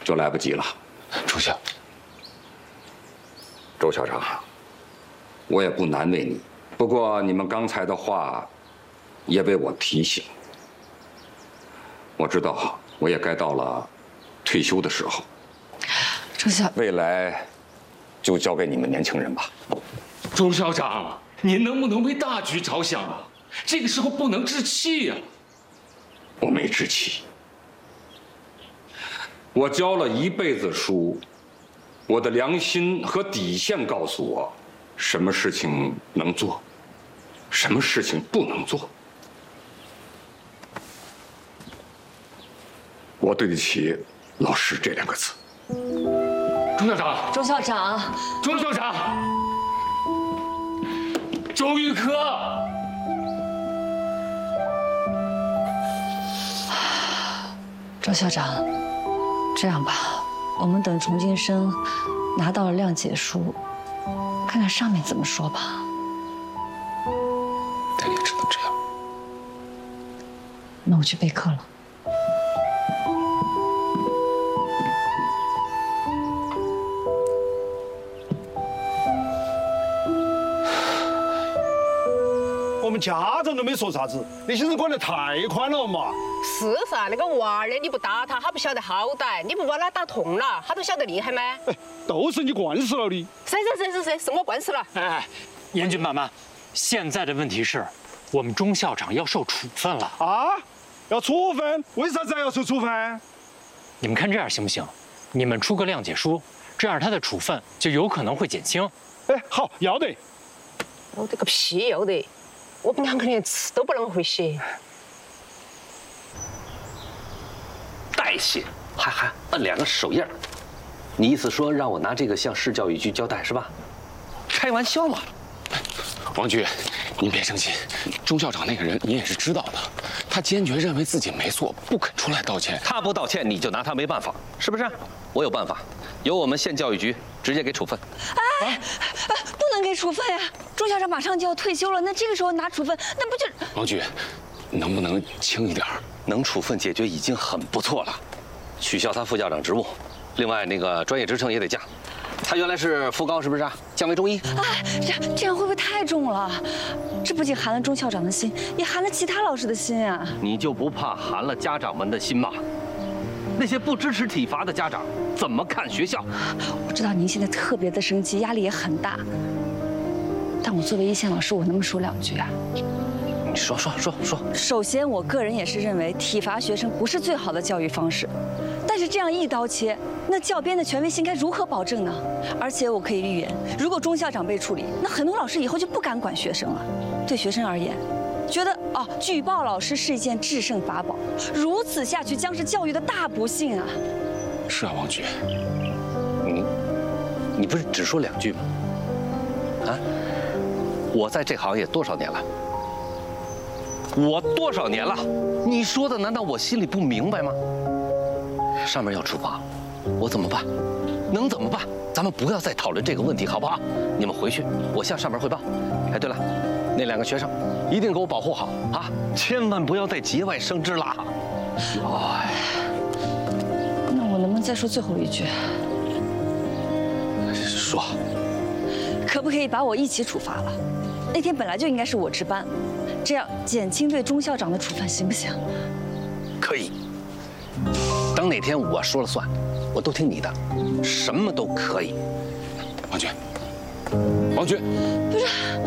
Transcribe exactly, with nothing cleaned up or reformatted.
就来不及了。 周校， 周校长，我也不难为你，不过你们刚才的话也被我提醒。我知道，我也该到了退休的时候。 周校， 未来就交给你们年轻人吧。 周校长，您能不能为大局着想啊？这个时候不能置气呀。 我没志气。我教了一辈子书，我的良心和底线告诉我，什么事情能做，什么事情不能做。我对得起“老师”这两个字。 周校长， 周校长， 周校长，周玉科。 周校长，这样吧，我们等重晋生拿到了谅解书，看看上面怎么说吧。 但也只能这样。 那我去备课了。 我们家长都没说啥子，那些人管得太宽了嘛。 是噻，那个娃儿呢，你不打他，他不晓得好歹；你不把他打痛了，他都晓得厉害吗？ 哎，都是你惯死了的。 谁谁谁谁谁是我惯死了？ 哎，严军妈妈，现在的问题是，我们钟校长要受处分了啊！要处分？为啥子还要受处分？ 你们看这样行不行？你们出个谅解书，这样他的处分就有可能会减轻。 哎，好，要得。 要得个屁要得！我们两个连字都不能会写。 代写，还还摁两个手印儿。你意思说让我拿这个向市教育局交代是吧？开玩笑嘛。 王局，您别生气，钟校长那个人您也是知道的，他坚决认为自己没错，不肯出来道歉。 他不道歉，你就拿他没办法，是不是？我有办法，由我们县教育局直接给处分。 哎，啊、不能给处分呀！钟校长马上就要退休了，那这个时候拿处分，那不就…… 王局，能不能轻一点？ 能处分解决已经很不错了，取消他副校长职务，另外那个专业职称也得降。他原来是副高，是不是？降为中医。 哎，这这样会不会太重了？这不仅寒了钟校长的心，也寒了其他老师的心啊！ 你就不怕寒了家长们的心吗？那些不支持体罚的家长怎么看学校？ 我知道您现在特别的生气，压力也很大，但我作为一线老师，我能不能说两句啊？ 你说说说说。 首先，我个人也是认为体罚学生不是最好的教育方式，但是这样一刀切，那教鞭的权威性该如何保证呢？而且我可以预言，如果钟校长被处理，那很多老师以后就不敢管学生了。对学生而言，觉得哦，举报老师是一件制胜法宝，如此下去将是教育的大不幸啊！ 是啊，王局， 你你不是只说两句吗？啊，我在这行业多少年了？我多少年了？你说的难道我心里不明白吗？上面要处罚，我怎么办？能怎么办？咱们不要再讨论这个问题，好不好？你们回去，我向上面汇报。哎，对了，那两个学生一定给我保护好啊！千万不要再节外生枝了。哎， 那我能不能再说最后一句？ 说， 可不可以把我一起处罚了？那天本来就应该是我值班，这样减轻对钟校长的处分，行不行？ 可以。等哪天我说了算，我都听你的，什么都可以。 王局，王局， 不是。